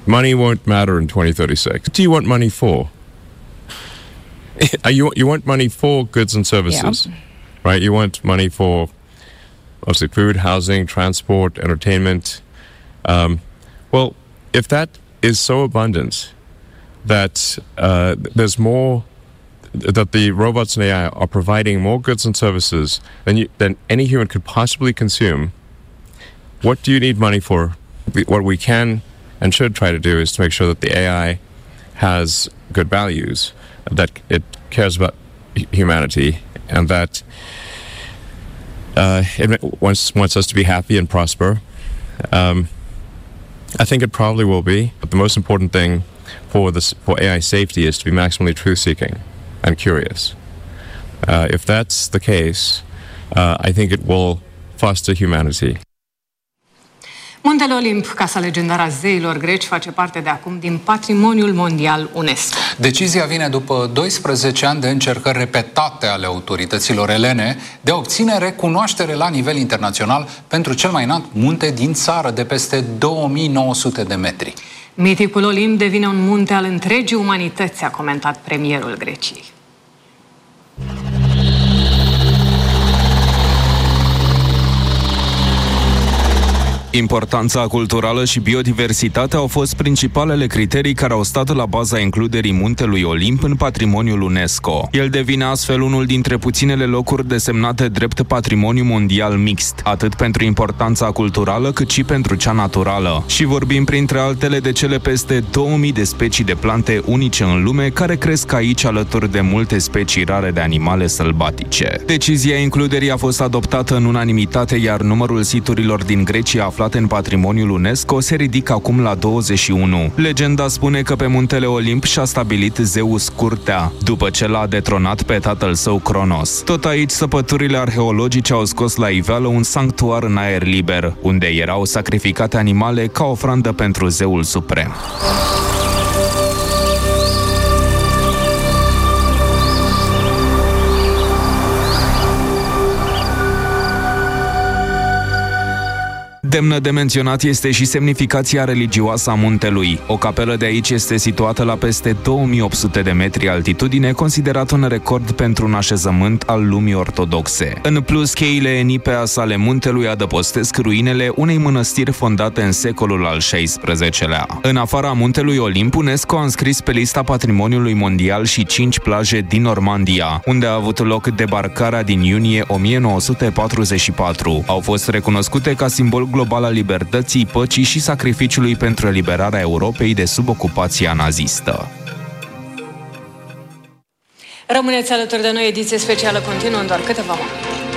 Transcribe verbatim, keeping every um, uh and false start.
money won't matter in twenty thirty-six. What do you want money for? you, you want money for goods and services, yeah. right? You want money for, obviously, food, housing, transport, entertainment. Um, well, if that is so abundant that uh, there's more, that the robots and A I are providing more goods and services than, you, than any human could possibly consume, what do you need money for? What we can and should try to do is to make sure that the A I has good values, that it cares about humanity, and that uh, it wants, wants us to be happy and prosper. Um, I think it probably will be, but the most important thing for this, for A I safety is to be maximally truth-seeking and curious. Uh, if that's the case, uh, I think it will foster humanity. Muntele Olimp, casa legendară a zeilor greci, face parte de acum din Patrimoniul Mondial UNESCO. Decizia vine după doisprezece ani de încercări repetate ale autorităților elene de a obține recunoaștere la nivel internațional pentru cel mai înalt munte din țară, de peste două mii nouă sute de metri. Miticul Olimp devine un munte al întregii umanități, a comentat premierul Greciei. Importanța culturală și biodiversitatea au fost principalele criterii care au stat la baza includerii muntelui Olimp în patrimoniul UNESCO. El devine astfel unul dintre puținele locuri desemnate drept patrimoniu mondial mixt, atât pentru importanța culturală cât și pentru cea naturală. Și vorbim printre altele de cele peste două mii de specii de plante unice în lume care cresc aici alături de multe specii rare de animale sălbatice. Decizia includerii a fost adoptată în unanimitate, iar numărul siturilor din Grecia aflate în patrimoniul UNESCO se ridică acum la douăzeci și unu. Legenda spune că pe muntele Olimp și-a stabilit Zeus curtea, după ce l-a detronat pe tatăl său Cronos. Tot aici săpăturile arheologice au scos la iveală un sanctuar în aer liber, unde erau sacrificate animale ca ofrandă pentru zeul suprem. Demnă de menționat este și semnificația religioasă a muntelui. O capelă de aici este situată la peste două mii opt sute de metri altitudine, considerat un record pentru un așezământ al lumii ortodoxe. În plus, cheile Enipeas ale muntelui adăpostesc ruinele unei mănăstiri fondate în secolul al șaisprezecelea. În afara muntelui Olimp, UNESCO a înscris pe lista patrimoniului mondial și cinci plaje din Normandia, unde a avut loc debarcarea din iunie o mie nouă sute patruzeci și patru. Au fost recunoscute ca simbol global al libertății, păcii și sacrificiului pentru eliberarea Europei de sub ocupația nazistă. Rămâneți alături de noi, ediție specială continuă în doar câteva momente.